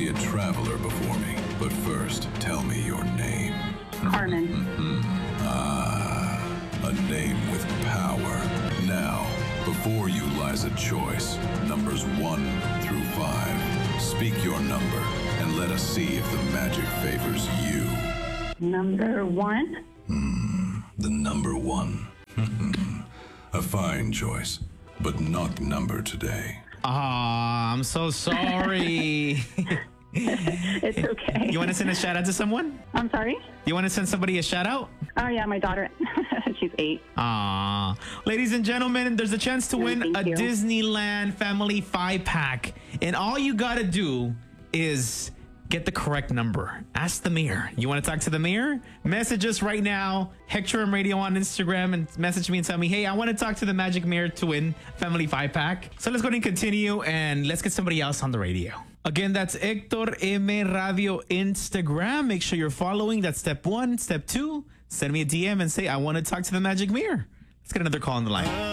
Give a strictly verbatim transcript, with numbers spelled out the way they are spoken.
see a traveler before me, but first, tell me your name. Carmen. Mm-hmm. Ah, a name with power. Now, before you lies a choice, numbers one through five. Speak your number, and let us see if the magic favors you. Number one. Hmm, the number one. A fine choice, but not number today. Ah, I'm so sorry. It's okay. You want to send a shout out to someone? I'm sorry? You want to send somebody a shout out? Oh, yeah, my daughter. She's eight. Ah, ladies and gentlemen, there's a chance to win Thank a you. Disneyland Family five pack. And all you got to do is get the correct number. Ask the mirror. You want to talk to the mirror? Message us right now. Hector M Radio on Instagram and message me and tell me, hey, I want to talk to the magic mirror to win Family five pack. So let's go ahead and continue and let's get somebody else on the radio. Again, that's Hector M Radio Instagram. Make sure you're following. That's step one. Step two, send me a D M and say, I want to talk to the magic mirror. Let's get another call on the line.